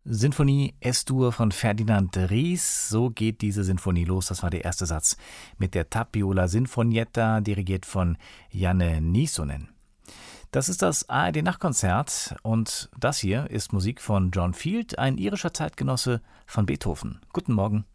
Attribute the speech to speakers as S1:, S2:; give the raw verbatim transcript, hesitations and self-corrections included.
S1: Sinfonie Es-Dur von Ferdinand Ries. So geht diese Sinfonie los. Das war der erste Satz mit der Tapiola Sinfonietta, dirigiert von Janne Nysönen. Das ist das A R D-Nachtkonzert und das hier ist Musik von John Field, ein irischer Zeitgenosse von Beethoven. Guten Morgen.